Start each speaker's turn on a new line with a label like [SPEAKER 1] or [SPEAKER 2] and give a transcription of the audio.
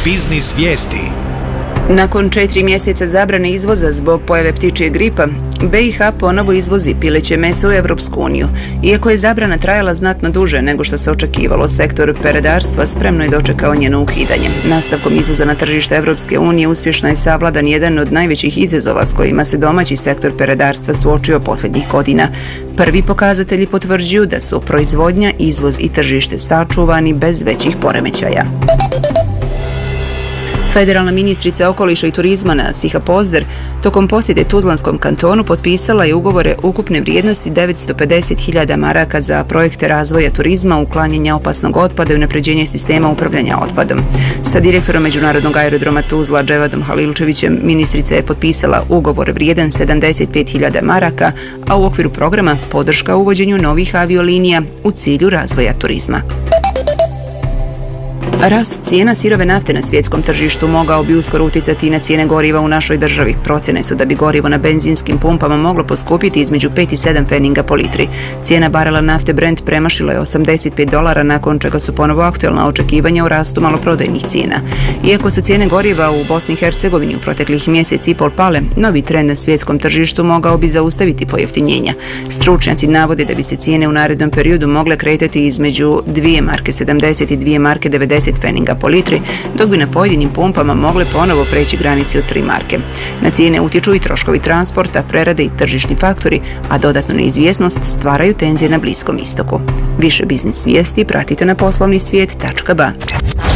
[SPEAKER 1] Biznis vijesti.
[SPEAKER 2] Nakon 4 mjeseca zabrane izvoza zbog pojave ptičje gripa, BiH ponovo izvozi pileće meso u Europsku uniju. Iako je zabrana trajala znatno duže nego što se očekivalo, sektor peradarstva spremno je dočekao njeno ukidanje. Nastavkom izvoza na tržište Europske unije uspješno je savladan jedan od najvećih izazova s kojima se domaći sektor peradarstva suočio posljednjih godina. Prvi pokazatelji potvrđuju da su proizvodnja, izvoz i tržište sačuvani bez većih poremećaja. Federalna ministrica okoliša i turizma Nasiha Pozder tokom posjete Tuzlanskom kantonu potpisala je ugovore ukupne vrijednosti 950.000 maraka za projekte razvoja turizma, uklanjanja opasnog otpada i unapređenje sistema upravljanja otpadom. Sa direktorom Međunarodnog aerodroma Tuzla Dževadom Halilčevićem ministrica je potpisala ugovor vrijedan 75.000 maraka, a u okviru programa podrška uvođenju novih aviolinija u cilju razvoja turizma. Rast cijena sirove nafte na svjetskom tržištu mogao bi uskoro utjecati na cijene goriva u našoj državi. Procjene su da bi gorivo na benzinskim pumpama moglo poskupiti između 5 i 7 pfeninga po litri. Cijena barela nafte Brent premašila je $85, nakon čega su ponovo aktualna očekivanja o rastu maloprodajnih cijena. Iako su cijene goriva u Bosni i Hercegovini u proteklih mjeseci i pol pale, novi trend na svjetskom tržištu mogao bi zaustaviti pojeftinjenja. Stručnjaci navode da bi se cijene u narednom periodu mogle kretati između 2 marke 70 i 2 marke 90 pfeninga po litri, dok bi na pojedinim pumpama mogle ponovo preći granici od 3 marke. Na cijene utječu i troškovi transporta, prerade i tržišni faktori, a dodatnu neizvjesnost stvaraju tenzije na Bliskom istoku. Više biznis vijesti pratite na poslovnisvijet.ba.